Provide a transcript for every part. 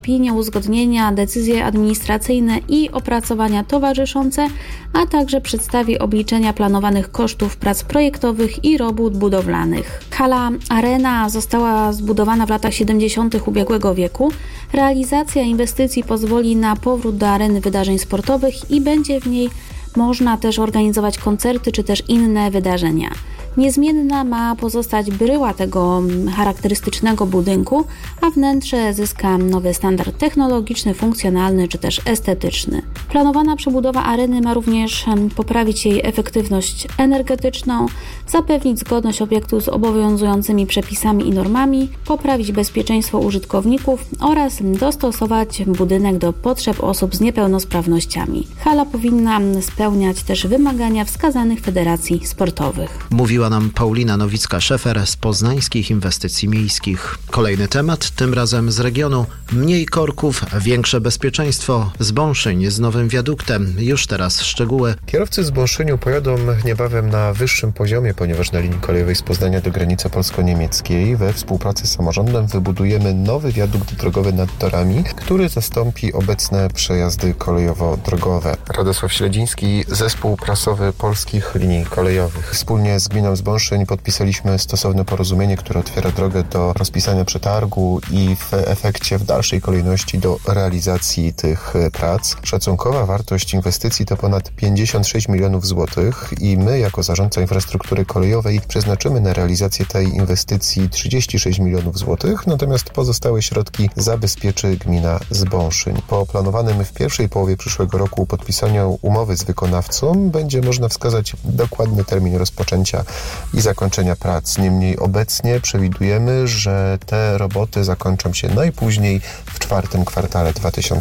Opinie, uzgodnienia, decyzje administracyjne i opracowania towarzyszące, a także przedstawi obliczenia planowanych kosztów prac projektowych i robót budowlanych. Hala Arena została zbudowana w latach 70. ubiegłego wieku. Realizacja inwestycji pozwoli na powrót do areny wydarzeń sportowych i będzie w niej można też organizować koncerty czy też inne wydarzenia. Niezmienna ma pozostać bryła tego charakterystycznego budynku, a wnętrze zyska nowy standard technologiczny, funkcjonalny czy też estetyczny. Planowana przebudowa areny ma również poprawić jej efektywność energetyczną, zapewnić zgodność obiektu z obowiązującymi przepisami i normami, poprawić bezpieczeństwo użytkowników oraz dostosować budynek do potrzeb osób z niepełnosprawnościami. Hala powinna spełniać też wymagania wskazanych federacji sportowych. Mówiła nam Paulina Nowicka-Szefer z Poznańskich Inwestycji Miejskich. Kolejny temat, tym razem z regionu. Mniej korków, większe bezpieczeństwo. Zbąszyń z nowym wiaduktem. Już teraz szczegóły. Kierowcy z Zbąszyniu pojadą niebawem na wyższym poziomie, ponieważ na linii kolejowej z Poznania do granicy polsko-niemieckiej we współpracy z samorządem wybudujemy nowy wiadukt drogowy nad torami, który zastąpi obecne przejazdy kolejowo-drogowe. Radosław Śledziński, Zespół Prasowy Polskich Linii Kolejowych. Wspólnie z gminą Zbąszyń podpisaliśmy stosowne porozumienie, które otwiera drogę do rozpisania przetargu i w efekcie w dalszej kolejności do realizacji tych prac. Szacunkowa wartość inwestycji to ponad 56 milionów złotych i my jako zarządca infrastruktury kolejowej przeznaczymy na realizację tej inwestycji 36 milionów złotych, natomiast pozostałe środki zabezpieczy gmina Zbąszyń. Po planowanym w pierwszej połowie przyszłego roku podpisaniu umowy z wykonawcą będzie można wskazać dokładny termin rozpoczęcia i zakończenia prac. Niemniej obecnie przewidujemy, że te roboty zakończą się najpóźniej w czwartym kwartale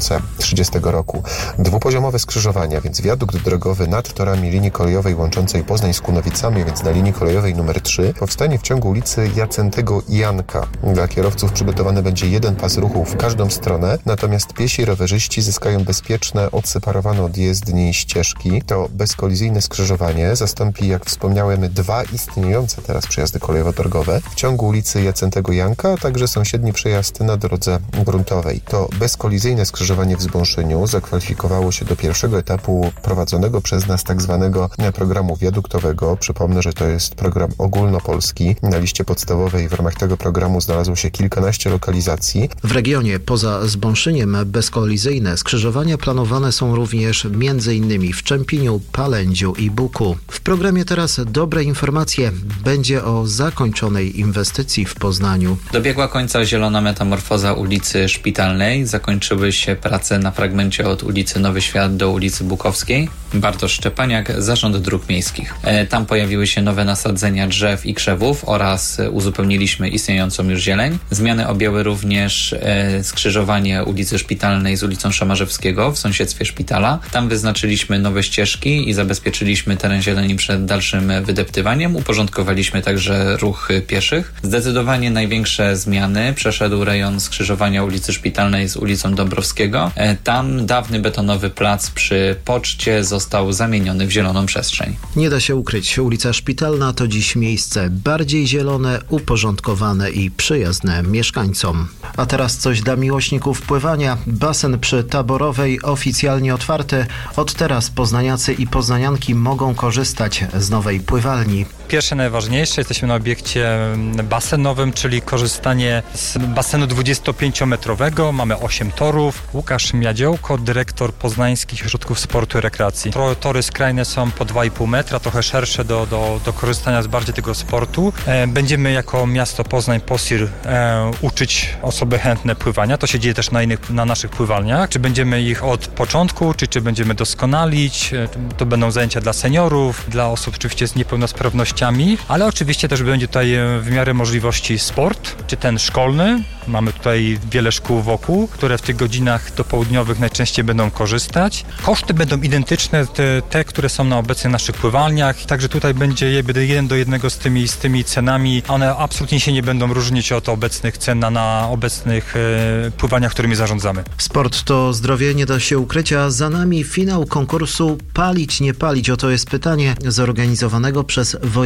2030 roku. Dwupoziomowe skrzyżowania, więc wiadukt drogowy nad torami linii kolejowej łączącej Poznań z Kunowicami, więc na linii kolejowej numer 3, powstanie w ciągu ulicy Jacentego Janka. Dla kierowców przygotowany będzie jeden pas ruchu w każdą stronę, natomiast piesi i rowerzyści zyskają bezpieczne, odseparowane od jezdni ścieżki. To bezkolizyjne skrzyżowanie zastąpi, jak wspomniałem, dwa istniejące teraz przejazdy kolejowo-drogowe w ciągu ulicy Jacentego Janka, a także sąsiedni przejazd na drodze gruntowej. To bezkolizyjne skrzyżowanie w Zbąszyniu zakwalifikowało się do pierwszego etapu prowadzonego przez nas tak zwanego programu wiaduktowego. Przypomnę, że to jest program ogólnopolski. Na liście podstawowej w ramach tego programu znalazło się kilkanaście lokalizacji. W regionie poza Zbąszyniem bezkolizyjne skrzyżowania planowane są również m.in. w Czempiniu, Palędziu i Buku. W programie teraz dobre informacje. Będzie o zakończonej inwestycji w Poznaniu. Dobiegła końca zielona metamorfoza ulicy Szpitalnej. Zakończyły się prace na fragmencie od ulicy Nowy Świat do ulicy Bukowskiej. Bartosz Szczepaniak, Zarząd Dróg Miejskich. Tam pojawiły się nowe nasadzenia drzew i krzewów oraz uzupełniliśmy istniejącą już zieleń. Zmiany objęły również skrzyżowanie ulicy Szpitalnej z ulicą Szamarzewskiego w sąsiedztwie szpitala. Tam wyznaczyliśmy nowe ścieżki i zabezpieczyliśmy teren zieleni przed dalszym wydeptywaniem. Uporządkowaliśmy także ruch pieszych. Zdecydowanie największe zmiany przeszedł rejon skrzyżowania ulicy Szpitalnej z ulicą Dąbrowskiego. Tam dawny betonowy plac przy poczcie został zamieniony w zieloną przestrzeń. Nie da się ukryć, ulica Szpitalna to dziś miejsce bardziej zielone, uporządkowane i przyjazne mieszkańcom. A teraz coś dla miłośników pływania. Basen przy Taborowej oficjalnie otwarty. Od teraz poznaniacy i poznanianki mogą korzystać z nowej pływalni. Pierwsze, najważniejsze, jesteśmy na obiekcie basenowym, czyli korzystanie z basenu 25-metrowego. Mamy 8 torów. Łukasz Miadziołko, dyrektor Poznańskich Ośrodków Sportu i Rekreacji. Tory skrajne są po 2,5 metra, trochę szersze do korzystania z bardziej tego sportu. Będziemy jako miasto Poznań, POSIR uczyć osoby chętne pływania. To się dzieje też na naszych pływalniach. Czy będziemy ich od początku, czy będziemy doskonalić. To będą zajęcia dla seniorów, dla osób oczywiście z niepełnosprawnościami, ale oczywiście też będzie tutaj w miarę możliwości sport, czy ten szkolny. Mamy tutaj wiele szkół wokół, które w tych godzinach dopołudniowych najczęściej będą korzystać. Koszty będą identyczne, te, które są na obecnych naszych pływalniach. Także tutaj będzie 1 do 1 z tymi cenami. One absolutnie się nie będą różnić od obecnych cen na obecnych pływaniach, którymi zarządzamy. Sport to zdrowie, nie da się ukryć, a za nami finał konkursu Palić, nie palić. Oto jest pytanie zorganizowanego przez województwo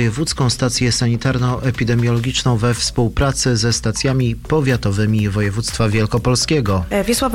wojewódzką stację sanitarno-epidemiologiczną we współpracy ze stacjami powiatowymi województwa wielkopolskiego.